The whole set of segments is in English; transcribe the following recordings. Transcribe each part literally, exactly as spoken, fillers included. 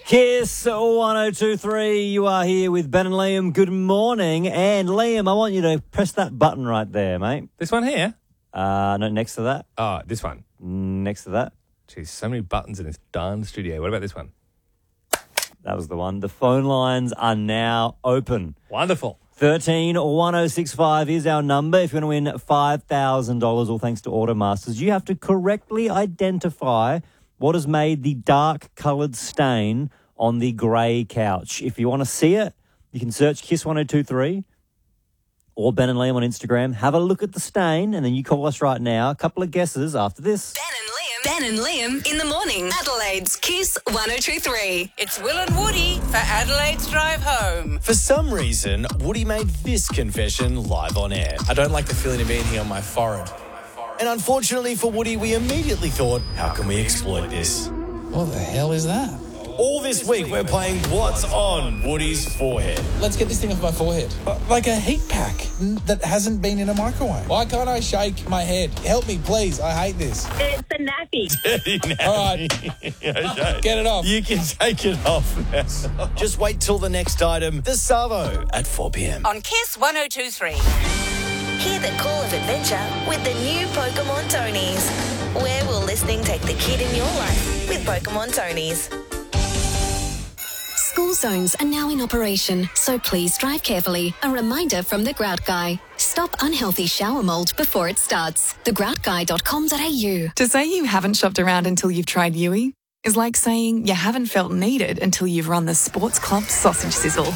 Kiss one oh two three, you are here with Ben and Liam. Good morning. And Liam, I want you to press that button right there, mate. This one here? Uh, no, next to that. Oh, this one. Next to that. Jeez, so many buttons in this darn studio. What about this one? That was the one. The phone lines are now open. Wonderful. thirteen one oh six five is our number. If you want to win five thousand dollars, all thanks to Automasters, you have to correctly identify what has made the dark-coloured stain on the grey couch. If you want to see it, you can search Kiss one oh two three or Ben and Liam on Instagram. Have a look at the stain, and then you call us right now. A couple of guesses after this. Ben and Liam. Ben and Liam in the morning. Adelaide's Kiss one oh two three. It's Will and Woody for Adelaide's Drive Home. For some reason, Woody made this confession live on air. I don't like the feeling of being here on my forehead. And unfortunately for Woody, we immediately thought, how can we exploit this? What the hell is that? All this week, we're playing What's on Woody's Forehead. Let's get this thing off my forehead. Like a heat pack that hasn't been in a microwave. Why can't I shake my head? Help me, please. I hate this. It's a nappy. Dirty nappy. All right. Get it off. You can take it off now. Just wait till the next item, the Savo, at four p.m. On Kiss one oh two three. Hear the call of adventure with the new Pokemon Tonys. Where will listening take the kid in your life with Pokemon Tonys? School zones are now in operation, so please drive carefully. A reminder from The Grout Guy. Stop unhealthy shower mould before it starts. the grout guy dot com dot a u. To say you haven't shopped around until you've tried Yui is like saying you haven't felt needed until you've run the Sports Club sausage sizzle.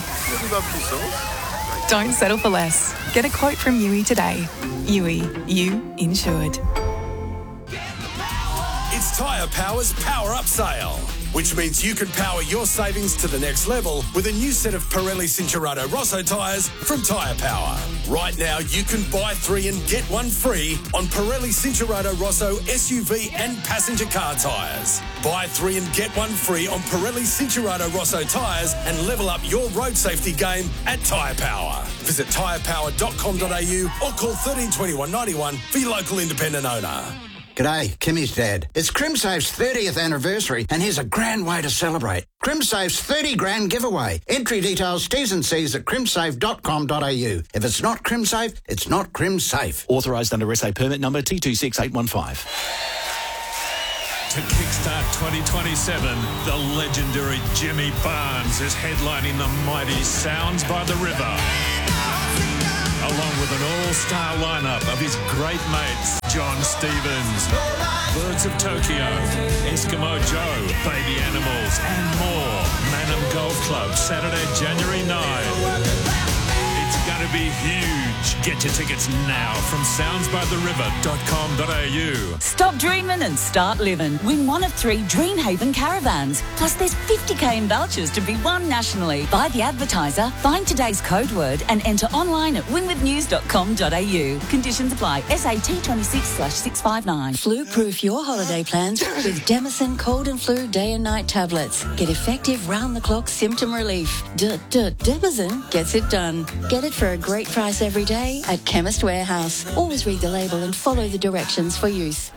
Don't settle for less. Get a quote from Yui today. Yui, you insured. It's Tyre Power's Power Up Sale, which means you can power your savings to the next level with a new set of Pirelli Cincherato Rosso tyres from Tyre Power. Right now, you can buy three and get one free on Pirelli Cincherato Rosso S U V and passenger car tyres. Buy three and get one free on Pirelli Cincherato Rosso tyres and level up your road safety game at Tyre Power. Visit tyre power dot com dot a u or call thirteen twenty-one ninety-one for your local independent owner. G'day, Kimmy's dad. It's CrimSafe's thirtieth anniversary, and here's a grand way to celebrate. CrimSafe's thirty grand giveaway. Entry details, T's and C's at crimsafe dot com dot a u. If it's not CrimSafe, it's not CrimSafe. Authorised under S A permit number T two six eight one five. To kickstart twenty twenty-seven, the legendary Jimmy Barnes is headlining the mighty Sounds by the River, along with an all-star lineup of his great mates, John Stevens, Birds of Tokyo, Eskimo Joe, Baby Animals, and more. Manham Golf Club, Saturday, January ninth. It's going to be huge. Get your tickets now from sounds by the river dot com dot a u. Stop dreaming and start living. Win one of three Dreamhaven caravans. Plus there's fifty k in vouchers to be won nationally. Buy the advertiser, find today's code word and enter online at winwith news dot com dot a u. Conditions apply. S A T twenty-six slash six five nine. Flu-proof your holiday plans with Demison Cold and Flu Day and Night tablets. Get effective round-the-clock symptom relief. Demison gets it done. Get it for a great price every day at Chemist Warehouse. Always read the label and follow the directions for use.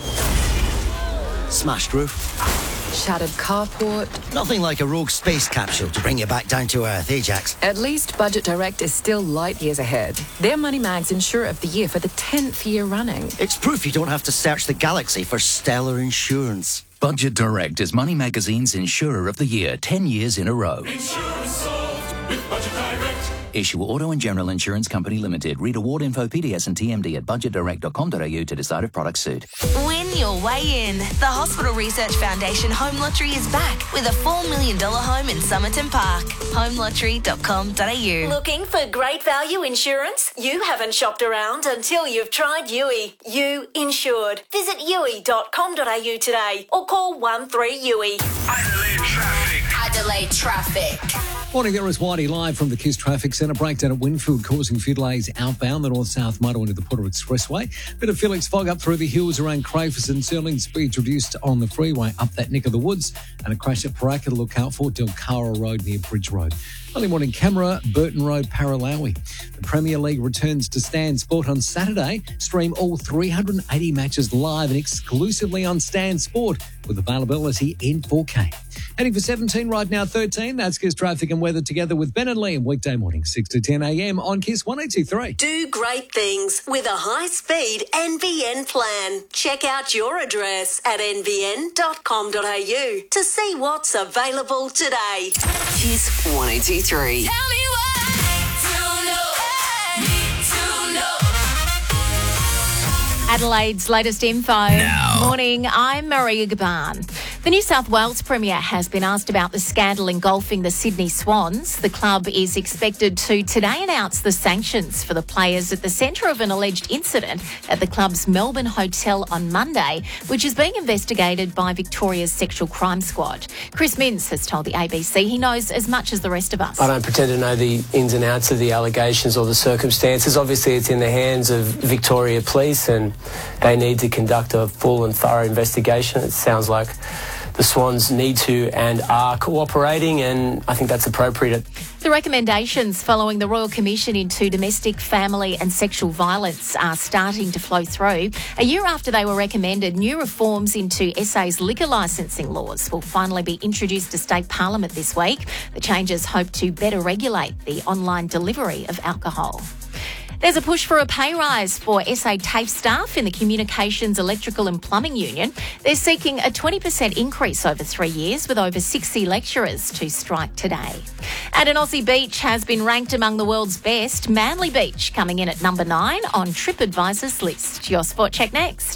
Smashed roof. Shattered carport. Nothing like a rogue space capsule to bring you back down to earth, eh, Jax? At least Budget Direct is still light years ahead. They're Money Mag's Insurer of the Year for the tenth year running. It's proof you don't have to search the galaxy for stellar insurance. Budget Direct is Money Magazine's Insurer of the Year ten years in a row. Insurance solved with Budget Direct. Issue Auto and General Insurance Company Limited. Read award info, P D S and T M D at budget direct dot com dot a u to decide if products suit. Win your way in. The Hospital Research Foundation Home Lottery is back with a four million dollars home in Somerton Park. home lottery dot com dot a u. Looking for great value insurance? You haven't shopped around until you've tried Yui. You insured. Visit yui dot com dot a u today or call one three U I. Adelaide traffic. Adelaide traffic. Morning, there is Whitey live from the Kiss Traffic Centre. Breakdown at Winfield causing a few delays outbound the north-south motorway into the Porter Expressway. Bit of Felix fog up through the hills around Crafers and Stirling. Speeds reduced on the freeway up that neck of the woods. And a crash at Paraka to look out for Del Cara Road near Bridge Road. Early morning camera, Burton Road, Paralawi. The Premier League returns to Stan Sport on Saturday. Stream all three hundred eighty matches live and exclusively on Stan Sport with availability in four K. Heading for seventeen right now, thirteen. That's Kiss Traffic and Weather together with Ben and Liam. Weekday morning, six to ten a.m. on Kiss one oh two three. Do great things with a high-speed N B N plan. Check out your address at n b n dot com dot a u to see what's available today. Kiss one oh two three. Tell me Adelaide's latest info. Now. Morning, I'm Maria Gaban. The New South Wales Premier has been asked about the scandal engulfing the Sydney Swans. The club is expected to today announce the sanctions for the players at the centre of an alleged incident at the club's Melbourne hotel on Monday, which is being investigated by Victoria's Sexual Crime Squad. Chris Minns has told the A B C he knows as much as the rest of us. I don't pretend to know the ins and outs of the allegations or the circumstances. Obviously, it's in the hands of Victoria Police and they need to conduct a full and thorough investigation. It sounds like the Swans need to and are cooperating, and I think that's appropriate. The recommendations following the Royal Commission into Domestic, Family and Sexual Violence are starting to flow through. A year after they were recommended, new reforms into S A's liquor licensing laws will finally be introduced to State Parliament this week. The changes hope to better regulate the online delivery of alcohol. There's a push for a pay rise for S A TAFE staff in the Communications, Electrical and Plumbing Union. They're seeking a twenty percent increase over three years, with over sixty lecturers to strike today. And an Aussie beach has been ranked among the world's best. Manly Beach coming in at number nine on TripAdvisor's list. Your Sport Check next.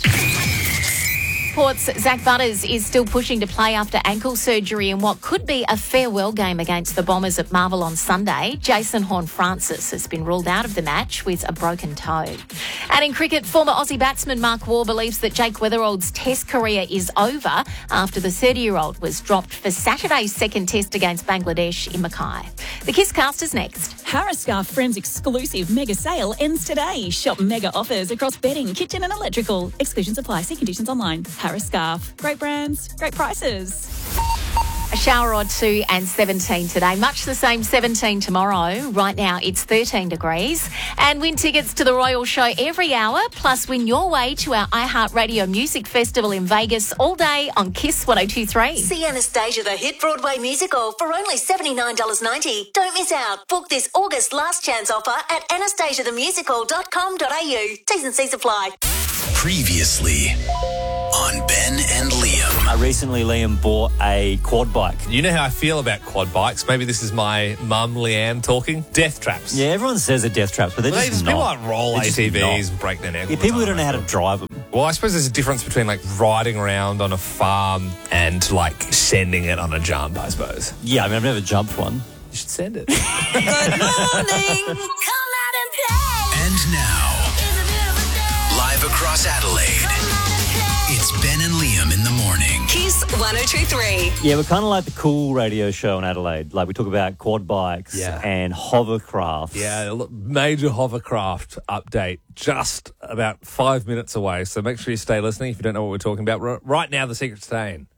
Port's Zach Butters is still pushing to play after ankle surgery in what could be a farewell game against the Bombers at Marvel on Sunday. Jason Horne-Francis has been ruled out of the match with a broken toe. And in cricket, former Aussie batsman Mark Waugh believes that Jake Weatherald's Test career is over after the thirty-year-old was dropped for Saturday's second Test against Bangladesh in Mackay. The Kiss Cast is next. Harris Scarf Friends exclusive mega sale ends today. Shop mega offers across bedding, kitchen and electrical. Exclusions apply. See conditions online. Harris Scarf. Great brands, great prices. A shower or two and seventeen today. Much the same, seventeen tomorrow. Right now it's thirteen degrees. And win tickets to the Royal Show every hour. Plus win your way to our iHeartRadio Music Festival in Vegas all day on Kiss one oh two three. See Anastasia the hit Broadway musical for only seventy-nine dollars ninety. Don't miss out. Book this August last chance offer at anastasia the musical dot com dot a u. T's and C's apply. Previously on Ben and Liam. Uh, recently, Liam bought a quad bike. You know how I feel about quad bikes. Maybe this is my mum, Leanne, talking. Death traps. Yeah, everyone says they're death traps, but they're Well, just they- not. people like roll They're A just T Vs not. and break their neck. Yeah, all the people who time, don't know how to drive them. Well, I suppose there's a difference between like riding around on a farm and like sending it on a jump, I suppose. Yeah, I mean, I've never jumped one. You should send it. Good morning. Come out and play. And now, live across Adelaide, it's Ben and Liam in the morning. Kiss one oh two three. Yeah, we're kind of like the cool radio show in Adelaide. Like, we talk about quad bikes Yeah. and hovercrafts. Yeah, look, major hovercraft update just about five minutes away. So make sure you stay listening if you don't know what we're talking about. R- Right now, the secret stain.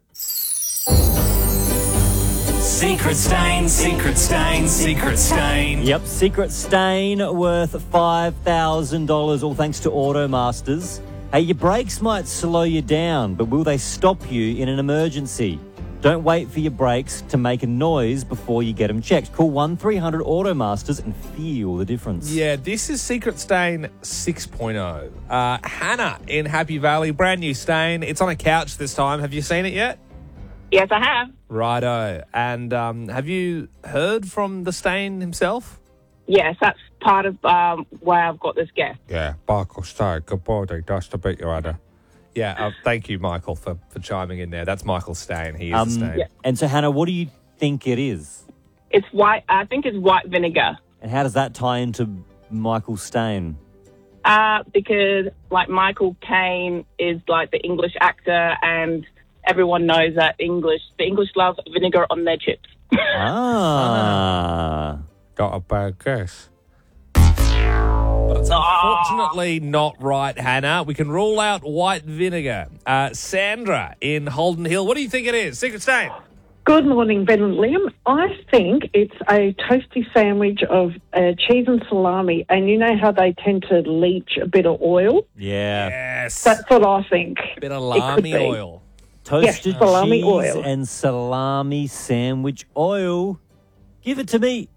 Secret stain, secret stain, secret stain. Yep, secret stain worth five thousand dollars, all thanks to Automasters. Hey, your brakes might slow you down, but will they stop you in an emergency? Don't wait for your brakes to make a noise before you get them checked. Call one three hundred Automasters and feel the difference. Yeah, this is Secret Stain six point oh. Uh, Hannah in Happy Valley, brand new stain. It's on a couch this time. Have you seen it yet? Yes, I have. Righto. And um, have you heard from the stain himself? Yes, that's part of um, why I've got this guest. Yeah, Michael Stain. Good morning. Nice to meet you, Hannah. Yeah, uh, thank you, Michael, for, for chiming in there. That's Michael Stain. He is Um, the stain. Yeah. And so, Hannah, what do you think it is? It's white. I think it's white vinegar. And how does that tie into Michael Stain? Uh, because like Michael Caine is like the English actor, and everyone knows that English. The English love vinegar on their chips. Ah. Got a bad guess. But it's unfortunately not right, Hannah. We can rule out white vinegar. Uh, Sandra in Holden Hill. What do you think it is? Secret Stain. Good morning, Ben and Liam. I think it's a toasty sandwich of uh, cheese and salami, and you know how they tend to leach a bit of oil? Yeah. Yes. That's what I think. Bit of it could lamy be. oil. Toasted salami cheese oil. and salami sandwich oil. Give it to me.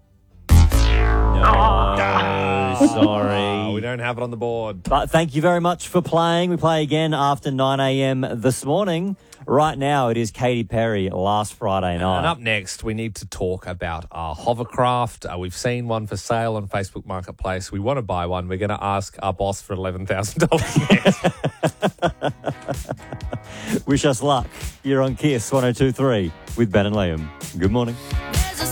No, sorry. Oh, we don't have it on the board. But thank you very much for playing. We play again after nine a.m. this morning. Right now, it is Katy Perry last Friday night. And up next, we need to talk about our hovercraft. Uh, we've seen one for sale on Facebook Marketplace. We want to buy one. We're going to ask our boss for eleven thousand dollars next. Wish us luck. You're on Kiss one oh two three with Ben and Liam. Good morning.